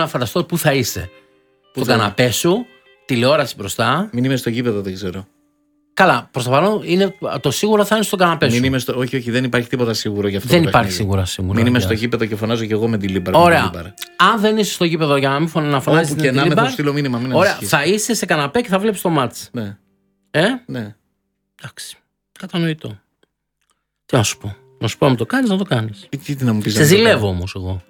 να φανταστώ πού θα είσαι. Στο καναπέ σου, τηλεόραση μπροστά. Μην είμαι στο γήπεδο, δεν ξέρω. Καλά, προς το παρόν το σίγουρο θα είναι στο καναπέ σου. Όχι, δεν υπάρχει τίποτα σίγουρο γι' αυτό. Δεν υπάρχει σίγουρα. Μην είμαι στο γήπεδο και φωνάζω κι εγώ με τη Λίμπαρα. Ωραία. Αν δεν είσαι στο γήπεδο για να μην φωνάζεις. Όπου και να με το στείλω μήνυμα. Ωραία, θα είσαι σε καναπέ και θα βλέπεις το μάτς. Ναι. Ναι. Εντάξει. Κατανοητό. Τι να σου πω. Να σου πω να το κάνεις, να το κάνεις. Σε ζηλεύω όμως εγώ.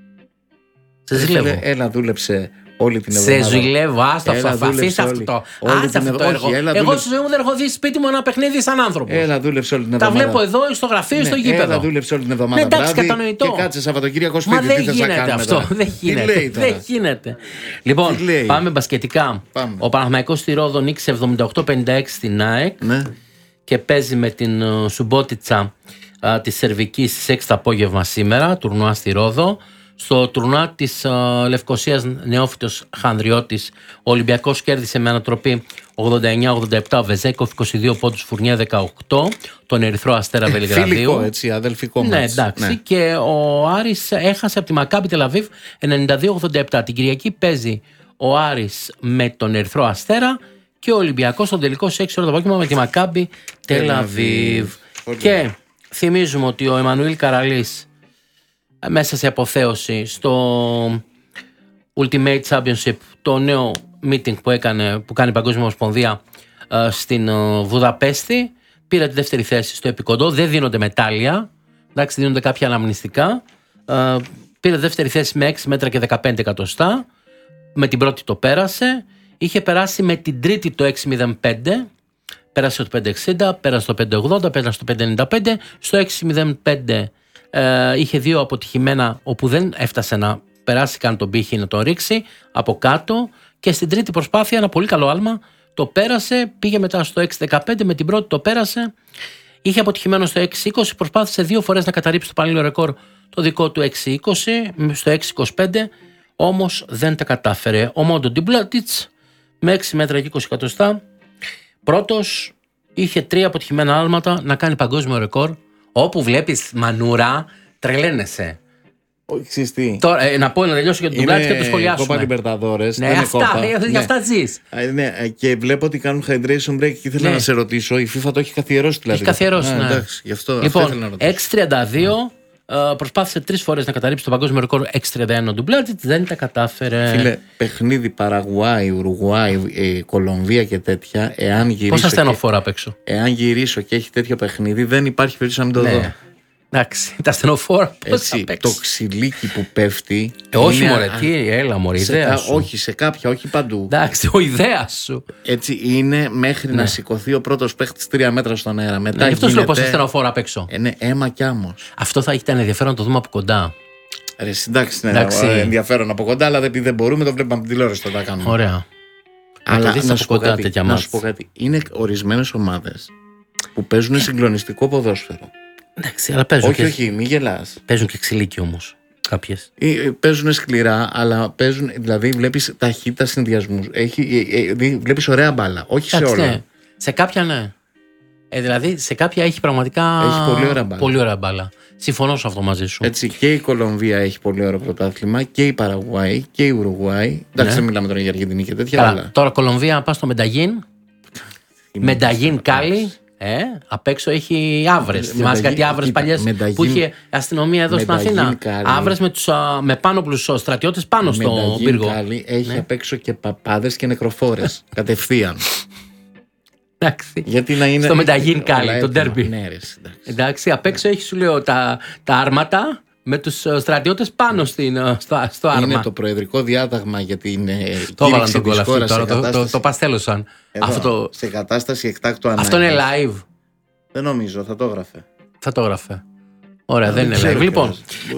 Σε ζηλεύω. Έλα, δούλεψε όλη την εβδομάδα. Σε ζηλεύω, άστα αυτό. Αφήστε αυτό. Άσε αυτό το έργο. Εγώ στη ζωή μου δεν έχω δει σπίτι μου ένα παιχνίδι σαν άνθρωπο. Έλα, δούλεψε όλη την εβδομάδα. Τα βλέπω εδώ στο γραφείο, στο γήπεδο. Έλα, δούλεψε όλη την εβδομάδα. Εντάξει, κατανοητό. Και κάτσε Σαββατοκύριακο σπίτι. Μα δεν γίνεται αυτό. Δεν γίνεται. Λοιπόν, πάμε μπασκετικά. Ο Παναθηναϊκός στη Ρόδο νίκησε 78-56 στην ΑΕΚ και παίζει με την Σουμπότιτσα της Σερβικής στις 6 το απόγευμα σήμερα, τουρνουά στη Ρόδο. Στο τουρνουά της Λευκωσίας Νεόφυτος Χανδριώτης, ο Ολυμπιακός κέρδισε με ανατροπή 89-87, ο Βεζέκοφ 22 πόντους, Φουρνιέ 18, τον Ερυθρό Αστέρα Βελιγραδίου. Φιλικό, έτσι, αδελφικό μάτς. Ναι, εντάξει. Ναι. Και ο Άρης έχασε από τη Μακάμπι Τελαβίβ 92-87. Την Κυριακή παίζει ο Άρης με τον Ερυθρό Αστέρα και ο Ολυμπιακός στον τελικό σε 6 ώρα το απόγευμα με τη Μακάμπι Τελαβίβ. Και θυμίζουμε ότι ο Εμμανουήλ Καραλής μέσα σε αποθέωση στο Ultimate Championship, το νέο meeting που κάνει η Παγκόσμια Ομοσπονδία στην Βουδαπέστη, πήρε τη δεύτερη θέση στο επικοντό. Δεν δίνονται μετάλλια, εντάξει, δίνονται κάποια αναμνηστικά. Πήρε τη δεύτερη θέση με 6 μέτρα και 15 εκατοστά. Με την πρώτη το πέρασε. Είχε περάσει με την τρίτη το 6.05. Πέρασε το 5.60, πέρασε το 5.80, πέρασε το 5.95. Στο 6.05 είχε δύο αποτυχημένα όπου δεν έφτασε να περάσει καν τον πύχη, να τον ρίξει από κάτω, και στην τρίτη προσπάθεια ένα πολύ καλό άλμα το πέρασε, πήγε μετά στο 6.15, με την πρώτη το πέρασε, είχε αποτυχημένο στο 6.20, προσπάθησε δύο φορές να καταρρύψει το παλιό ρεκόρ το δικό του 6.20 στο 6.25, όμως δεν τα κατάφερε. Ο Μόντο Ντιμπλάτιτς με 6 μέτρα και 20 εκατοστά πρώτος, είχε 3 αποτυχημένα άλματα να κάνει παγκόσμιο ρεκόρ. Όπου βλέπεις μανούρα, τρελαίνεσαι. Ξέρεις τι. Τώρα, να τελειώσω και τον Ντουμπλάτιτς και το σχολιάσουμε. Κόπα Λιμπερταδόρες. Ναι, για αυτά ζεις. Ναι, και βλέπω ότι κάνουν hydration break και ήθελα να σε ρωτήσω. Η FIFA το έχει καθιερώσει δηλαδή. Έχει καθιερώσει, ναι. Εντάξει, γι' αυτό λοιπόν, 6.32. Προσπάθησε 3 φορές να καταρρύψει το παγκόσμιο ρεκόρ 6.31 ο Ντουμπλάτιτς, δεν τα κατάφερε. Φίλε, παιχνίδι Παραγουάη, Ουρουγουάη, Κολομβία και τέτοια. Πόσα στενοφόρα απ' έξω. Εάν γυρίσω και έχει τέτοιο παιχνίδι, δεν υπάρχει περίπτωση να μην το δω. Εντάξει, τα στενοφόρα πώς απ' έξω. Το ξυλίκι που πέφτει. Όχι, μωρέ, τι, έλα, μωρέ, ιδέα σου. Όχι, σε κάποια, όχι παντού. Εντάξει, ο ιδέα σου. Έτσι είναι μέχρι να σηκωθεί ο πρώτος παίχτης 3 μέτρα στον αέρα. Μετά γι' αυτό σου λέω πόσα στενοφόρα απ' έξω. Ναι, αίμα κι άμμος. Αυτό θα ήταν ενδιαφέρον να το δούμε από κοντά. Εντάξει, ναι, ενδιαφέρον από κοντά, αλλά επειδή δεν μπορούμε, το βλέπουμε από την τηλεόραση, το κάνουμε. Ωραία. Αλλά να σου πω κάτι. Είναι ορισμένες ομάδες που παίζουν συγκλονιστικό ποδόσφαιρο. Εντάξει, αλλά παίζουν. Όχι, μη γελάς. Παίζουν και ξυλίκι όμως. Κάποιες. Παίζουν σκληρά, αλλά παίζουν. Δηλαδή, βλέπεις ταχύτητα συνδυασμούς. Βλέπεις ωραία μπάλα. Όχι σε όλα. Ναι. Σε κάποια ναι. Δηλαδή, σε κάποια έχει πραγματικά. Έχει πολύ ωραία μπάλα. Συμφωνώ σε αυτό μαζί σου. Έτσι, και η Κολομβία έχει πολύ ωραίο πρωτάθλημα, και η Παραγουάη και η Ουρουγουάη. Εντάξει, δεν μιλάμε τώρα για Αργεντινή και τέτοια. Αλλά... Τώρα Κολομβία, πας στο Μενταγίν. Μενταγίν Κάλι. Απ' έξω έχει άβρες. Θυμάσαι κάτι άβρες παλιές που είχε αστυνομία εδώ στην Αθήνα. Άβρες με πάνωπλους στρατιώτες πάνω στο πύργο. Έχει απ' έξω και παπάδες και νεκροφόρες. Κατευθείαν. Εντάξει. Γιατί να είναι. Στο Μενταγίν Κάλι, το ντέρμπι. Εντάξει, απ' έξω έχει, σου λέω, τα άρματα με τους στρατιώτες πάνω στο άρμα. Είναι το προεδρικό διάταγμα για την το έβαλαν τον κόλλο αυτό, τώρα το παστέλωσαν. Σε κατάσταση εκτάκτου ανάγκης. Αυτό είναι live. Δεν νομίζω, θα το έγραφε. Θα το έγραφε. Ωραία, δεν είναι live. Λοιπόν,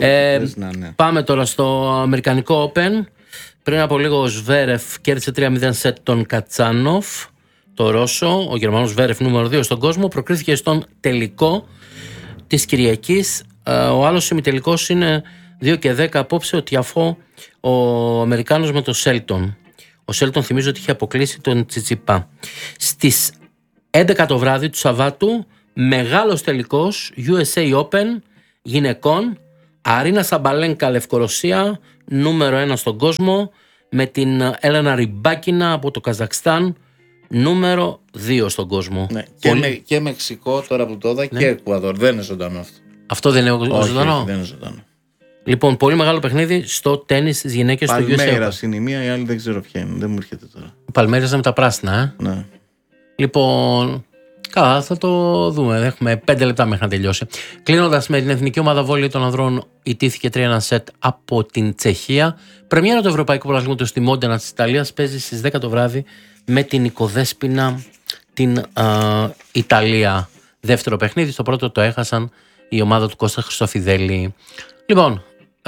πάμε τώρα στο Αμερικανικό Open. Πριν από λίγο ο Σβέρεφ κέρδισε 3-0 σετ τον Κατσάνοφ, το Ρώσο. Ο Γερμανός Σβέρεφ νούμερο 2 στον κόσμο προκρίθηκε στον τελικό της Κυριακής. Ο άλλος ημιτελικός είναι 2 και 10 απόψε, ο Τιαφό, ο Αμερικάνος με τον Σέλτον. Ο Σέλτον θυμίζω ότι είχε αποκλείσει τον Τσιτσιπά. Στις 11 το βράδυ του Σαββάτου, μεγάλος τελικός USA Open γυναικών, Αρίνα Σαμπαλένκα, Λευκορωσία, νούμερο 1 στον κόσμο, με την Έλενα Ριμπάκινα από το Καζακστάν, νούμερο 2 στον κόσμο. Ναι. Και Μεξικό, τώρα που το είδα, και Εκουαδόρ. Δεν είναι ζωντανό αυτό. Αυτό δεν είναι ζωντανό. Όχι, δεν είναι ζωντανό. Λοιπόν, πολύ μεγάλο παιχνίδι στο τένις στις γυναίκες του USA. Παλμέρας είναι η μία, η άλλη δεν ξέρω ποια είναι. Δεν μου έρχεται τώρα. Παλμέρας με τα πράσινα, Ναι. Λοιπόν, καλά, θα το δούμε. Έχουμε 5 λεπτά μέχρι να τελειώσει. Κλείνοντας με την εθνική ομάδα βόλεϊ των ανδρών, ιτήθηκε 3-1 σετ από την Τσεχία. Πρεμιέρα του Ευρωπαϊκού Πρωταθλήματος στη Μόντενα της Ιταλίας παίζει στις 10 το βράδυ με την Οικοδέσποινα την Ιταλία. Δεύτερο παιχνίδι, στο πρώτο το έχασαν η ομάδα του Κώστα Χριστοφιδέλη. Λοιπόν,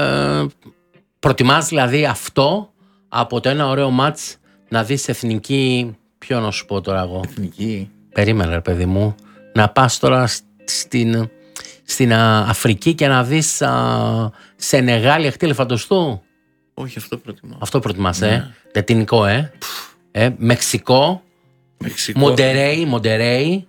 προτιμάς δηλαδή αυτό από το ένα ωραίο μάτς να δεις εθνική. Ποιο να σου πω τώρα εγώ. Εθνική. Περίμενε, ρε παιδί μου, να πας τώρα στην Αφρική και να δεις Σενεγάλη, Αχτή Ελεφαντοστού. Όχι, αυτό προτιμώ. Αυτό προτιμάς, Λατινικό, Μεξικό. Μοντερέι.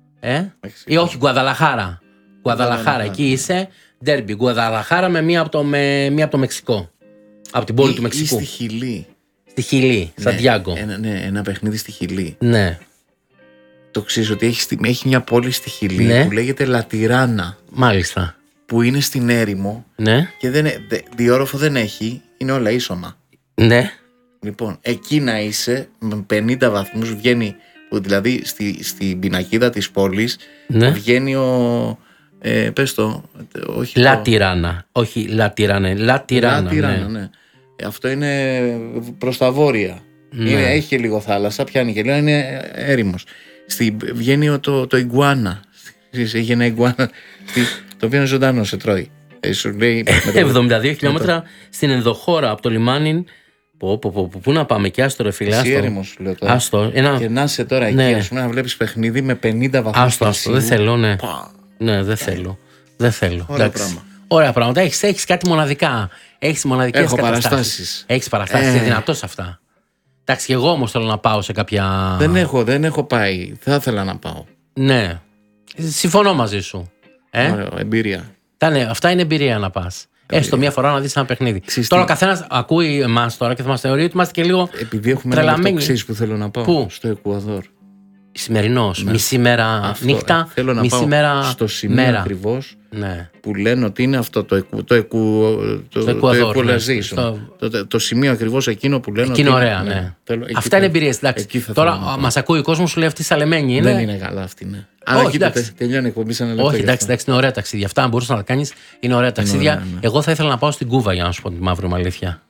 Ή όχι, Γκουαδαλαχάρα. Γκουαδαλαχάρα, εκεί είσαι. Ντέρμπι, Γκουαδαλαχάρα με μία από το Μεξικό. Από την πόλη του Μεξικού. Ή στη Χιλή. Στη Χιλή, Σαντιάγκο. Ένα παιχνίδι στη Χιλή. Ναι. Το ξέρεις ότι έχει μια πόλη στη Χιλή που λέγεται Λατιράνα. Μάλιστα. Που είναι στην έρημο. Ναι. Και διόροφο δεν έχει, είναι όλα ίσωμα. Ναι. Λοιπόν, εκεί να είσαι με 50 βαθμούς βγαίνει, δηλαδή στην πινακίδα της πόλης βγαίνει πες το, όχι Λατιράνα, όχι Λατιράνα, Λατιράνα, ναι. Αυτό είναι προς τα βόρεια. Έχει λίγο θάλασσα, πιάνει και λίγο, είναι έρημος. Βγαίνει το Ιγκουάνα. Έχει ένα Ιγκουάνα το οποίο είναι ζωντανό, σε τρώει. Σου λέει, 72 χιλιόμετρα στην ενδοχώρα από το λιμάνι. Πού να πάμε, και άστο ρε φίλε. Εσύ έρημος, λέω τώρα. Και να είσαι τώρα εκεί, ας πούμε, να βλέπεις παιχνίδι με 50 βαθμούς. Άστο, δεν θέλω, ναι. Ναι, δεν θέλω. Ωραία πράγματα. Έχεις κάτι μοναδικά. Έχεις μοναδικές καταστάσεις. Έχεις παραστάσεις. Είναι δυνατό αυτά. Εντάξει, και εγώ όμως θέλω να πάω σε κάποια. Δεν έχω πάει. Θα ήθελα να πάω. Ναι. Συμφωνώ μαζί σου. Εμπειρία. Αυτά είναι εμπειρία να πας. Έστω μία φορά να δεις ένα παιχνίδι. Τώρα ο καθένας ακούει εμάς τώρα και θα μας θεωρεί ότι είμαστε και λίγο. Επειδή έχουμε ένα λεπτό, ξέρεις που θέλω να πάω. Πού? Στο Εκουαδόρ. Σημερινός, μισή μέρα νύχτα, θέλω να μισή πάω μέρα στο σημείο μέρα. Ακριβώς Ναι. που λένε ότι είναι αυτό το equalization. Το σημείο ακριβώς εκείνο που λένε. Εκεί είναι ωραία, ναι. Αυτά είναι εμπειρίες. Τώρα μας ακούει ο κόσμος, σου λέει αυτή η Σαλεμένη είναι. Δεν είναι καλά αυτή, ναι. Αλλά κοίτατε, τελειώνει η εκπομπή σε ένα λεπτό. Όχι, εντάξει, είναι ωραία ταξίδια. Αυτά, αν μπορούσες να τα κάνεις, είναι ωραία ταξίδια. Εγώ θα ήθελα να πάω στην Κούβα, για να σου πω τη μαύρη μου αλήθεια.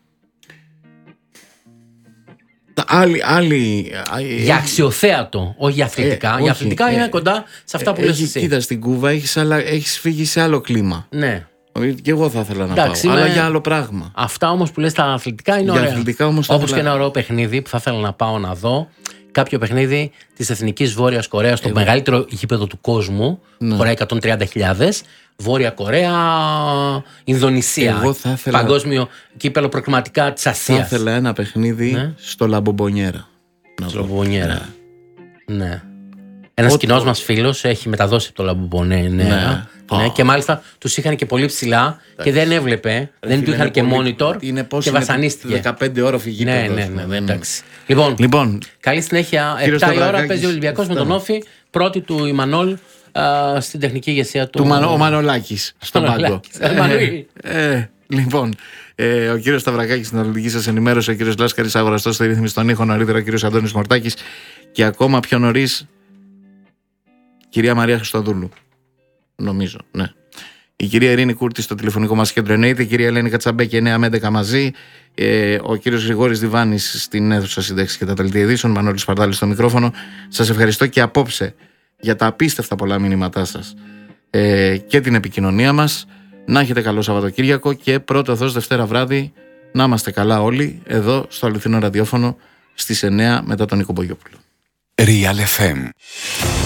Για αξιοθέατο, όχι για αθλητικά. Για αθλητικά είναι κοντά σε αυτά που λες εσύ. Κοίτα, στην Κούβα έχεις φύγει σε άλλο κλίμα. Ναι. Και εγώ θα ήθελα να πάω, αλλά για άλλο πράγμα. Αυτά όμως που λες τα αθλητικά είναι ωραία. Όπως και ένα ωραίο παιχνίδι που θα ήθελα να πάω να δω. Κάποιο παιχνίδι της Εθνικής Βόρειας Κορέας, το μεγαλύτερο γήπεδο του κόσμου, χωράει 130.000. Βόρεια Κορέα, Ινδονησία. Παγκόσμιο κύπελο προκριματικά της Ασίας. Θα ήθελα ένα παιχνίδι στο Λαμπομπονιέρα. Στο Λαμπομπονιέρα. Ναι. Ένας κοινός μας φίλος έχει μεταδώσει από το Λαμπομπονιέρα. Ναι, και μάλιστα τους είχαν και πολύ ψηλά και δεν έβλεπε. Δεν του είχαν και monitor και βασανίστηκε. 15 ώροφη γήπεδο. Ναι, εντάξει. Λοιπόν, καλή συνέχεια. 7 η ώρα παίζει ο Ολυμπιακός με τον Όφη. Πρώτη του Ιμανόλ στην τεχνική ηγεσία του. Ο Μανολάκης στον πάγκο. Λοιπόν, ο κύριος Σταυρακάκης στην αναλυτική σας ενημέρωση, ο κύριος Λάσκαρης αγοραστός στη ρύθμιση των ήχων, νωρίτερα ο κύριος Αντώνης Μορτάκης και ακόμα πιο νωρίς κυρία Μαρία Χριστοδούλου. Νομίζω, ναι. Η κυρία Ειρήνη Κούρτη στο τηλεφωνικό μας κέντρο εννοείται, η κυρία Ελένη Κατσαμπέκη 9 με 11 μαζί, ο κύριος Γρηγόρης Διβάνης στην αίθουσα σύνταξης και τα δελτία ειδήσεων, Μανώλης Παρτάλης στο μικρόφωνο. Σας ευχαριστώ και απόψε για τα απίστευτα πολλά μηνύματά σας και την επικοινωνία μας. Να έχετε καλό Σαββατοκύριακο και πρώτο Θεός Δευτέρα βράδυ να είμαστε καλά όλοι εδώ στο αληθινό ραδιόφωνο στις 9 μετά τον Νίκο Μπογιόπουλο. Real FM.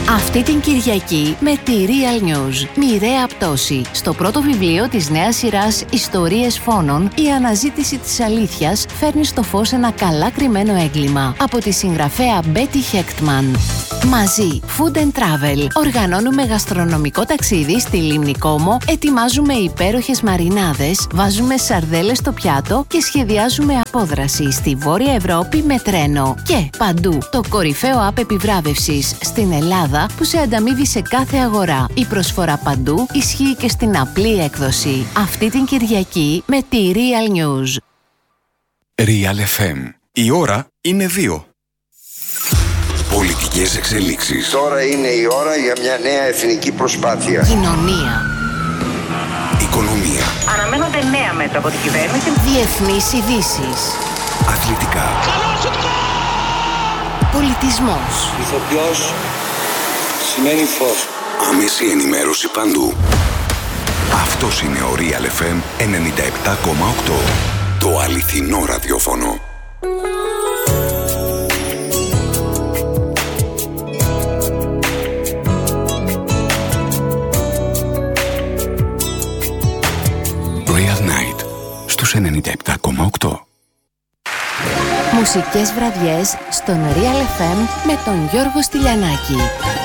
Αυτή την Κυριακή με τη Real News. Μοιραία πτώση. Στο πρώτο βιβλίο της νέας σειράς «Ιστορίες φόνων», η αναζήτηση της αλήθειας φέρνει στο φως ένα καλά κρυμμένο έγκλημα. Από τη συγγραφέα Betty Hechtman. Μαζί, Food and Travel. Οργανώνουμε γαστρονομικό ταξίδι στη Λίμνη Κόμο, ετοιμάζουμε υπέροχες μαρινάδες, βάζουμε σαρδέλες στο πιάτο και σχεδιάζουμε απόδραση στη Βόρεια Ευρώπη με τρένο. Και παντού, το κορυφαίο app επιβράβευσης στην Ελλάδα που σε ανταμείβει σε κάθε αγορά. Η προσφορά παντού ισχύει και στην απλή έκδοση. Αυτή την Κυριακή με τη Real News. Real FM. Η ώρα είναι 2. Πολιτικές εξελίξεις. Τώρα είναι η ώρα για μια νέα εθνική προσπάθεια. Κοινωνία. Οικονομία. Αναμένονται νέα μέτρα από την κυβέρνηση. Διεθνείς ειδήσεις. Αθλητικά. Πολιτισμός. Ηθοποιός σημαίνει φως. Άμεση ενημέρωση παντού. Αυτός είναι ο Real FM 97,8. Το αληθινό ραδιόφωνο. Real Night στους 97,8. Μουσικές βραδιές στον Real FM με τον Γιώργο Στυλιανάκη.